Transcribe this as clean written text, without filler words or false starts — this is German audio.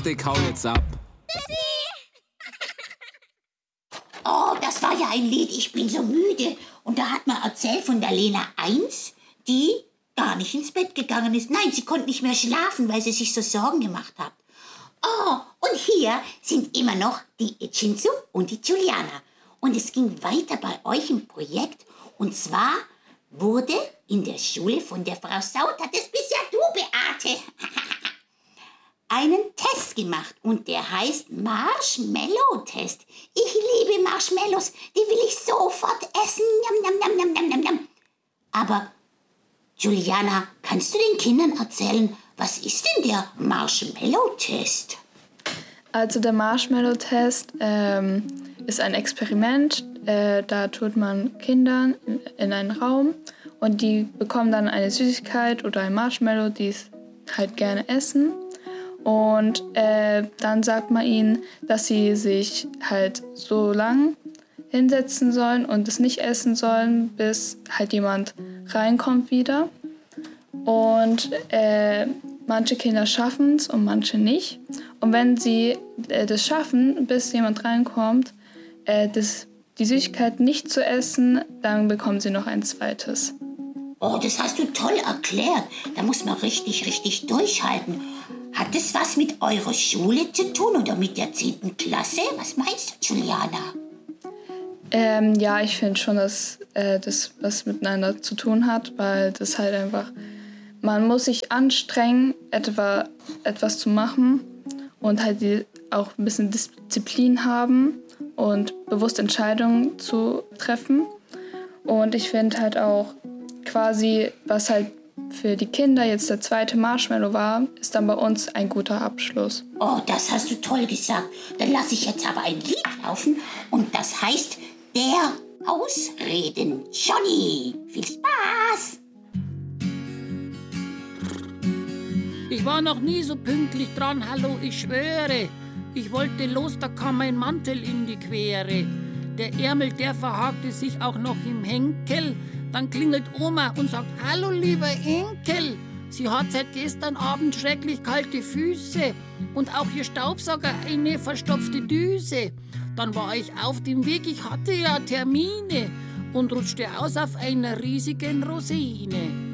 Warte, ich hau jetzt ab. Oh, das war ja ein Lied, ich bin so müde. Und da hat man erzählt von der Lena 1, die gar nicht ins Bett gegangen ist. Nein, sie konnte nicht mehr schlafen, weil sie sich so Sorgen gemacht hat. Oh, und hier sind immer noch die Echinzu und die Juliana. Und es ging weiter bei euch im Projekt. Und zwar wurde in der Schule von der Frau Saut, hat es bisher du, Beate, einen Test gemacht. Und der heißt Marshmallow-Test. Ich liebe Marshmallows, die will ich sofort essen. Njam, njam, njam, njam, njam, njam. Aber Juliana, kannst du den Kindern erzählen, was ist denn der Marshmallow-Test? Also der Marshmallow-Test ist ein Experiment. Da tut man Kindern in einen Raum und die bekommen dann eine Süßigkeit oder ein Marshmallow, die es halt gerne essen. Und dann sagt man ihnen, dass sie sich halt so lang hinsetzen sollen und es nicht essen sollen, bis halt jemand reinkommt wieder. Und manche Kinder schaffen es und manche nicht. Und wenn sie das schaffen, bis jemand reinkommt, die Süßigkeit nicht zu essen, dann bekommen sie noch ein zweites. Oh, das hast du toll erklärt. Da muss man richtig, richtig durchhalten. Hat das was mit eurer Schule zu tun oder mit der 10. Klasse? Was meinst du, Juliana? Ja, ich finde schon, dass das was miteinander zu tun hat, weil das halt einfach, man muss sich anstrengen, etwas zu machen und halt auch ein bisschen Disziplin haben und bewusst Entscheidungen zu treffen. Und ich finde halt auch quasi, was halt für die Kinder jetzt der zweite Marshmallow war, ist dann bei uns ein guter Abschluss. Oh, das hast du toll gesagt. Dann lasse ich jetzt aber ein Lied laufen und das heißt Der Ausreden Johnny. Viel Spaß! Ich war noch nie so pünktlich dran, hallo, ich schwöre. Ich wollte los, da kam mein Mantel in die Quere. Der Ärmel, der verhakte sich auch noch im Henkel. Dann klingelt Oma und sagt, hallo, lieber Enkel. Sie hat seit gestern Abend schrecklich kalte Füße und auch ihr Staubsauger eine verstopfte Düse. Dann war ich auf dem Weg, ich hatte ja Termine und rutschte aus auf einer riesigen Rosine.